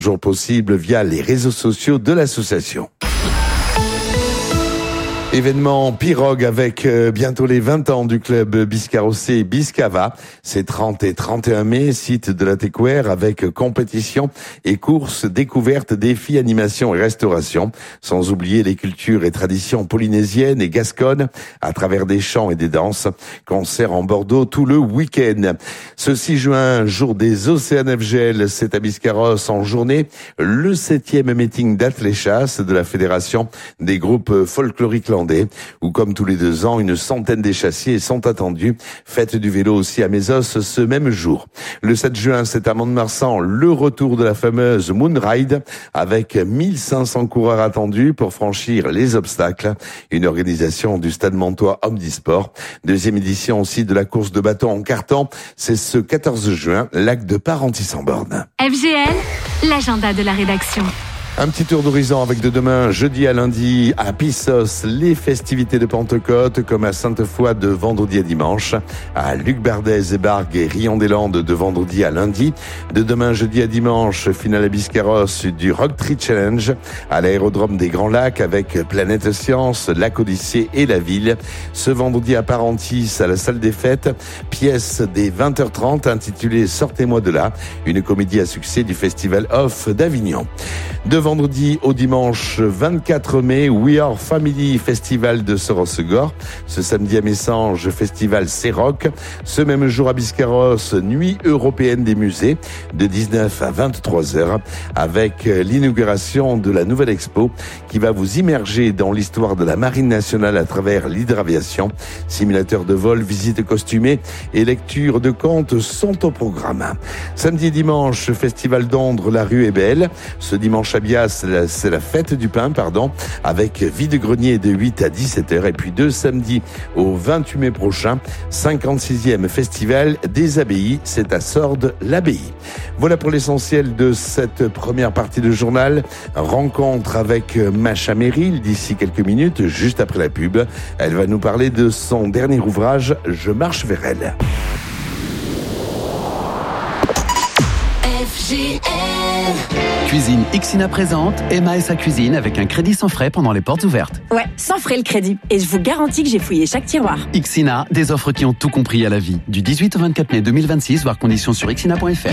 Toujours possible via les réseaux sociaux de l'association. Événement Pirogue avec bientôt les 20 ans du club Biscarrossé Biscava. C'est 30 et 31 mai, site de la Techwear avec compétition et courses, découvertes, défis, animation et restauration. Sans oublier les cultures et traditions polynésiennes et gasconnes à travers des chants et des danses. Concert en Bordeaux tout le week-end. Ce 6 juin, jour des Océans FGL, c'est à Biscarrosse en journée. Le 7e meeting d'Athlé-Chasse de la Fédération des groupes folkloriques où comme tous les 2 ans, une centaine d'échassiers sont attendus. Fête du vélo aussi à Mésos ce même jour. Le 7 juin, c'est à Mont-de-Marsan le retour de la fameuse Moonride avec 1500 coureurs attendus pour franchir les obstacles. Une organisation du Stade Montois Omnisport. 2e édition aussi de la course de bâton en carton. C'est ce 14 juin, lac de Parentis-en-Born. FGL, l'agenda de la rédaction. Un petit tour d'horizon avec de demain, jeudi à lundi, à Pissos, les festivités de Pentecôte, comme à Sainte-Foy de vendredi à dimanche, à Luc-Bardez et Bargues et Rion-des-Landes de vendredi à lundi. De demain, jeudi à dimanche, finale à Biscarrosse du Rock Tree Challenge, à l'aérodrome des Grands Lacs avec Planète Science, Lac Odyssée et la ville. Ce vendredi à Parentis, à la salle des fêtes, pièce des 20h30 intitulée Sortez-moi de là, une comédie à succès du Festival Off d'Avignon. De vendredi au dimanche 24 mai, We Are Family Festival de Sorosegor. Ce samedi à Messanges, Festival C-Rock. Ce même jour à Biscarrosse, Nuit européenne des musées, de 19 à 23h, avec l'inauguration de la nouvelle expo qui va vous immerger dans l'histoire de la Marine nationale à travers l'hydraviation. Simulateur de vol, visites costumées et lecture de contes sont au programme. Samedi et dimanche, Festival d'Ondre, la rue est belle. Ce dimanche à Bias, c'est la fête du pain, avec vide-grenier de 8 à 17h. Et puis 2 samedis au 28 mai prochain, 56e Festival des Abbayes, c'est à Sordes-l'Abbaye. Voilà pour l'essentiel de cette première partie de journal. Rencontre avec Macha Merrill d'ici quelques minutes, juste après la pub. Elle va nous parler de son dernier ouvrage, Je marche vers elle. FGL. Cuisine Ixina présente Emma et sa cuisine avec un crédit sans frais pendant les portes ouvertes. Ouais, sans frais le crédit. Et je vous garantis que j'ai fouillé chaque tiroir. Ixina, des offres qui ont tout compris à la vie. Du 18 au 24 mai 2026, voir conditions sur ixina.fr.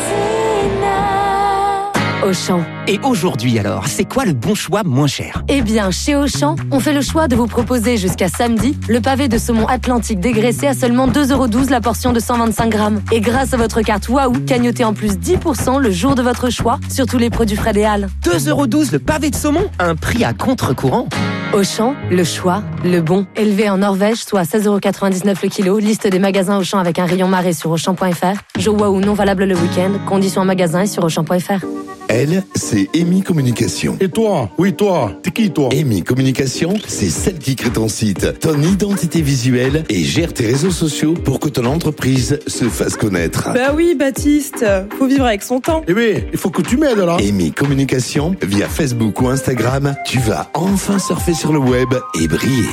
Auchan. Et aujourd'hui alors, c'est quoi le bon choix moins cher? Eh bien, chez Auchan, on fait le choix de vous proposer jusqu'à samedi le pavé de saumon atlantique dégraissé à seulement 2,12€ la portion de 125 grammes. Et grâce à votre carte Waouh, cagnotez en plus 10% le jour de votre choix sur tous les produits frais des Halles. 2,12€ le pavé de saumon? Un prix à contre-courant. Auchan, le choix, le bon. Élevé en Norvège, soit à 16,99€ le kilo. Liste des magasins Auchan avec un rayon marée sur Auchan.fr. Jeu Waouh non valable le week-end. Conditions en magasin et sur Auchan.fr. Elle, c'est Amy Communication. Et toi? Oui, toi. T'es qui, toi? Amy Communication, c'est celle qui crée ton site, ton identité visuelle et gère tes réseaux sociaux pour que ton entreprise se fasse connaître. Bah oui, Baptiste. Faut vivre avec son temps. Eh bien, il faut que tu m'aides, là. Amy Communication, via Facebook ou Instagram, tu vas enfin surfer sur le web et briller.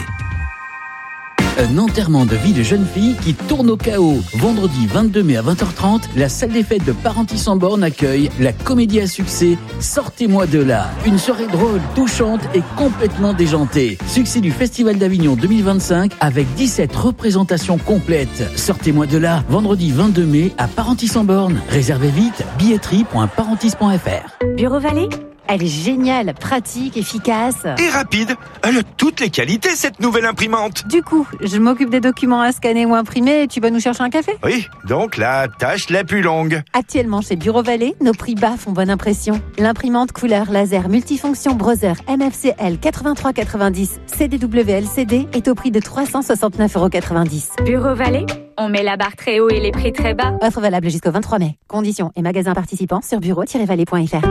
Un enterrement de vie de jeune fille qui tourne au chaos. Vendredi 22 mai à 20h30, la salle des fêtes de Parentis-en-Born accueille la comédie à succès Sortez-moi de là. Une soirée drôle, touchante et complètement déjantée. Succès du Festival d'Avignon 2025 avec 17 représentations complètes. Sortez-moi de là, vendredi 22 mai à Parentis-en-Born. Réservez vite, billetterie.parentis.fr. Bureau Vallée ? Elle est géniale, pratique, efficace. Et rapide. Elle a toutes les qualités, cette nouvelle imprimante. Du coup, je m'occupe des documents à scanner ou imprimer et tu vas nous chercher un café ? Oui, donc la tâche la plus longue. Actuellement, chez Bureau Vallée, nos prix bas font bonne impression. L'imprimante couleur laser multifonction Brother MFCL 8390 CDW-LCD est au prix de 369,90 €. Bureau Vallée, on met la barre très haut et les prix très bas. Offre valable jusqu'au 23 mai. Conditions et magasins participants sur bureau-vallée.fr.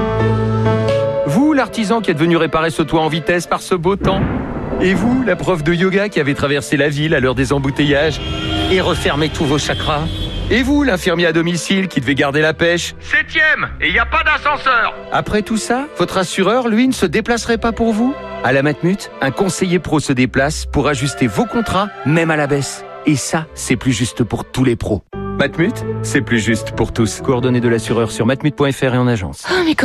Vous, l'artisan qui est venu réparer ce toit en vitesse par ce beau temps. Et vous, la prof de yoga qui avait traversé la ville à l'heure des embouteillages et refermé tous vos chakras. Et vous, l'infirmier à domicile qui devait garder la pêche. 7e, et il n'y a pas d'ascenseur. Après tout ça, votre assureur, lui, ne se déplacerait pas pour vous ? À la Matmut, un conseiller pro se déplace pour ajuster vos contrats, même à la baisse. Et ça, c'est plus juste pour tous les pros. Matmut, c'est plus juste pour tous. Coordonnées de l'assureur sur matmut.fr et en agence. Oh, mais